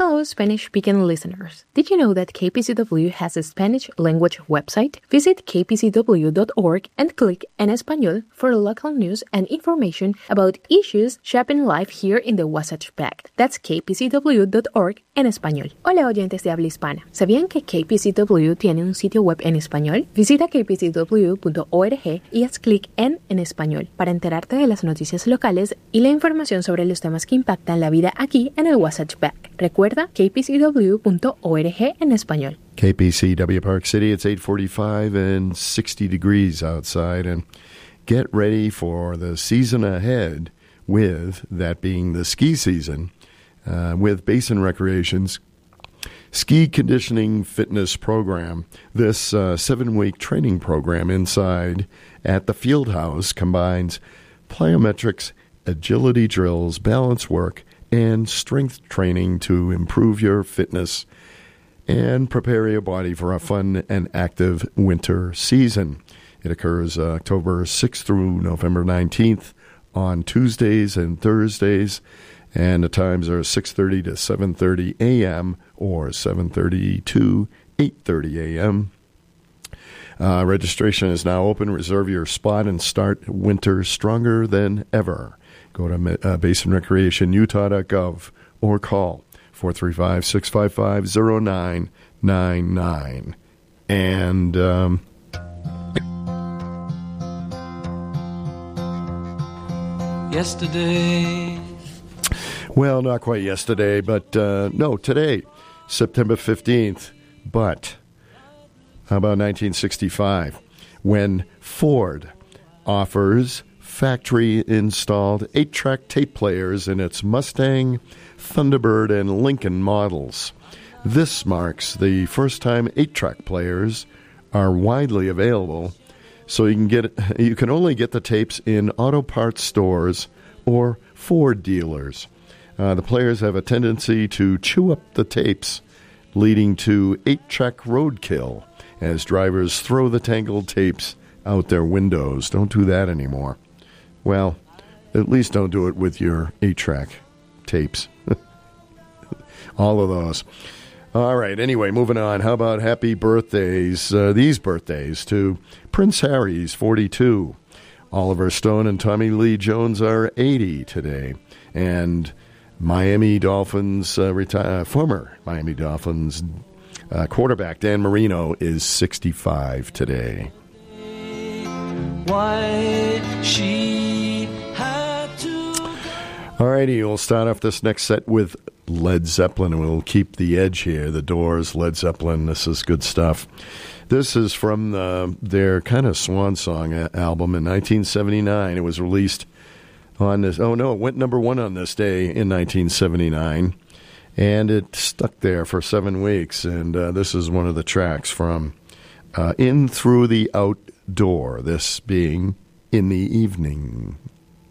Hello, Spanish-speaking listeners. Did you know that KPCW has a Spanish language website? Visit kpcw.org and click En Español for local news and information about issues shaping life here in the Wasatch Back. That's kpcw.org en español. Hola, oyentes de habla hispana. ¿Sabían que KPCW tiene un sitio web en español? Visita kpcw.org y haz clic en español para enterarte de las noticias locales y la información sobre los temas que impactan la vida aquí en el Wasatch Back. Recuerda kpcw.org en español. KPCW Park City, it's 8:45 and 60 degrees outside, and get ready for the season ahead with, that being the ski season, with Basin Recreation's Ski Conditioning Fitness Program. This 7-week training program inside at the Field House combines plyometrics, agility drills, balance work, and strength training to improve your fitness and prepare your body for a fun and active winter season. It occurs October 6th through November 19th on Tuesdays and Thursdays, and the times are 6:30 to 7:30 a.m. or 7:30 to 8:30 a.m. Registration is now open. Reserve your spot and start winter stronger than ever. Go to basinrecreationutah.gov or call 435-655-0999. And yesterday. Well, not quite yesterday, but no, today, September 15th. But how about 1965, when Ford offers factory-installed 8-track tape players in its Mustang, Thunderbird, and Lincoln models. This marks the first time 8-track players are widely available, so you can only get the tapes in auto parts stores or Ford dealers. The players have a tendency to chew up the tapes, leading to 8-track roadkill as drivers throw the tangled tapes out their windows. Don't do that anymore. Well, at least don't do it with your 8-track tapes. All of those. All right, anyway, moving on. How about happy birthdays, these birthdays to Prince Harry, he's 42. Oliver Stone and Tommy Lee Jones are 80 today. And Miami Dolphins, former Miami Dolphins quarterback Dan Marino is 65 today. Why she had to. All righty, we'll start off this next set with Led Zeppelin, and we'll keep the edge here. The Doors, Led Zeppelin, this is good stuff. This is from their kind of swan song album in 1979. It was released on this, it went number one on this day in 1979, and it stuck there for 7 weeks, and this is one of the tracks from In Through the Outdoor, this being In the Evening.